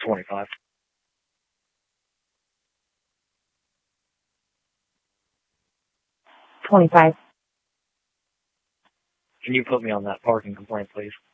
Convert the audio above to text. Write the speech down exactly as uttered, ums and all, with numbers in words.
twenty-five. twenty-five. Can you put me on that parking complaint, please?